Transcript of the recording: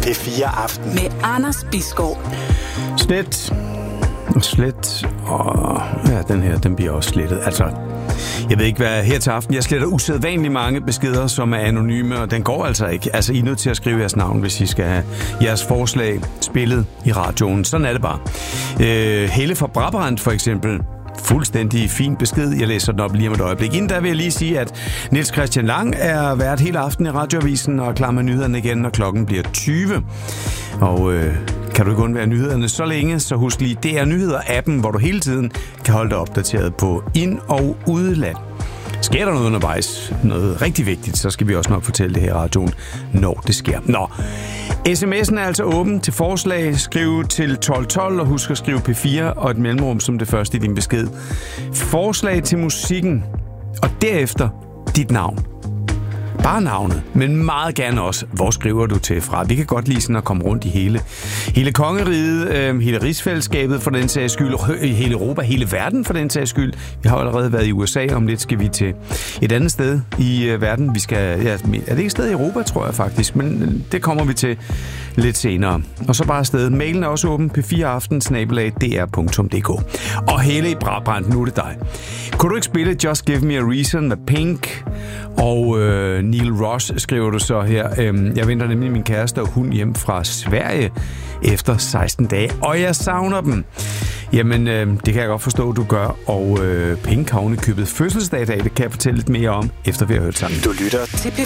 P4 Aften. Med Anders Bisgaard. Slet, og ja, den bliver også slettet. Altså, jeg ved ikke, hvad her til aften. Jeg sletter usædvanligt mange beskeder, som er anonyme, og den går altså ikke. Altså, I er nødt til at skrive jeres navn, hvis I skal have jeres forslag spillet i radioen. Sådan er det bare. Helle fra Brabrand, for eksempel. Fuldstændig fin besked. Jeg læser den op lige om et øjeblik. Inden der vil jeg lige sige, at Niels Christian Lang er vært hele aften i Radioavisen og er klar med nyhederne igen, når klokken bliver 20. Og kan du ikke undvære nyhederne så længe, så husk lige DR Nyheder-appen, hvor du hele tiden kan holde dig opdateret på ind- og udland. Sker der noget undervejs, noget rigtig vigtigt, så skal vi også nok fortælle det her i radioen, når det sker. Nå, sms'en er altså åben til forslag. Skriv til 1212 og husk at skrive P4 og et mellemrum som det første i din besked. Forslag til musikken, og derefter dit navn. Bare navnet, men meget gerne også, hvor skriver du til fra. Vi kan godt lide sådan at komme rundt i hele kongeriget, hele rigsfællesskabet for den sags skyld, hele Europa, hele verden for den sags skyld. Vi har allerede været i USA, om lidt skal vi til et andet sted i verden. Vi skal, ja, er det ikke et sted i Europa, tror jeg faktisk, men det kommer vi til lidt senere. Og så bare afsted. Mailen er også åben, p4aften@dr.dk. Og Helle i Brabrand, nu er det dig. Kunne du ikke spille Just Give Me a Reason med Pink? Og Neil Ross skriver du så her. Jeg venter nemlig min kæreste og hund hjem fra Sverige efter 16 dage, og jeg savner dem. Jamen, det kan jeg godt forstå, du gør. Og Pink har ovenikøbet fødselsdag i dag. Det kan jeg fortælle lidt mere om, efter vi har hørt sammen. Du lytter til P4.